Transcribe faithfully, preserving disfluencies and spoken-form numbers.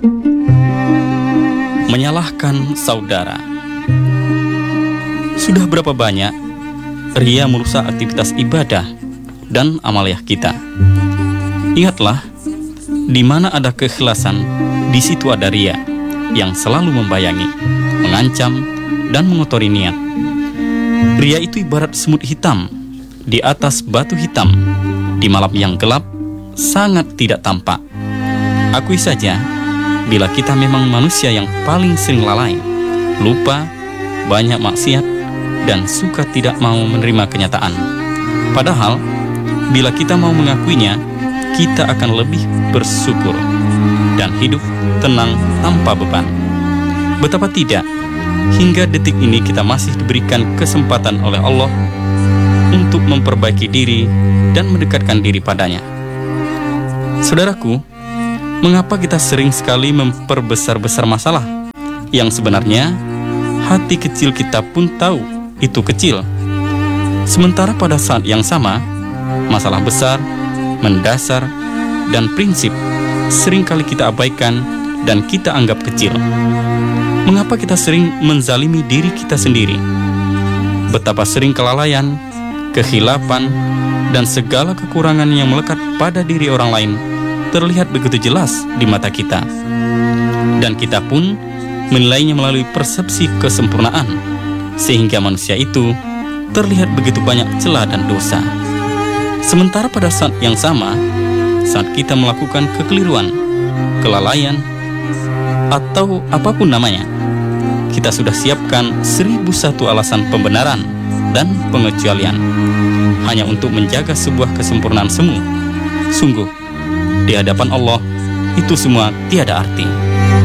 Menyalahkan saudara. Sudah berapa banyak ria merusak aktivitas ibadah dan amaliah kita. Ingatlah, di mana ada keikhlasan, di situ ada ria yang selalu membayangi, mengancam, dan mengotori niat. Ria itu ibarat semut hitam di atas batu hitam, di malam yang gelap, sangat tidak tampak. Akui saja, bila kita memang manusia yang paling sering lalai, lupa, banyak maksiat, dan suka tidak mau menerima kenyataan. Padahal, bila kita mau mengakuinya, kita akan lebih bersyukur dan hidup tenang tanpa beban. Betapa tidak, hingga detik ini kita masih diberikan kesempatan oleh Allah untuk memperbaiki diri dan mendekatkan diri padanya. Saudaraku, mengapa kita sering sekali memperbesar-besar masalah yang sebenarnya hati kecil kita pun tahu itu kecil? Sementara pada saat yang sama, masalah besar, mendasar, dan prinsip seringkali kita abaikan dan kita anggap kecil. Mengapa kita sering menzalimi diri kita sendiri? Betapa sering kelalaian, kehilapan, dan segala kekurangan yang melekat pada diri orang lain terlihat begitu jelas di mata kita. Dan kita pun menilainya melalui persepsi kesempurnaan, sehingga manusia itu terlihat begitu banyak celah dan dosa. Sementara pada saat yang sama, saat kita melakukan kekeliruan, kelalaian, atau apapun namanya, kita sudah siapkan seribu satu alasan pembenaran dan pengecualian hanya untuk menjaga sebuah kesempurnaan semu. Sungguh, di hadapan Allah, itu semua tiada arti.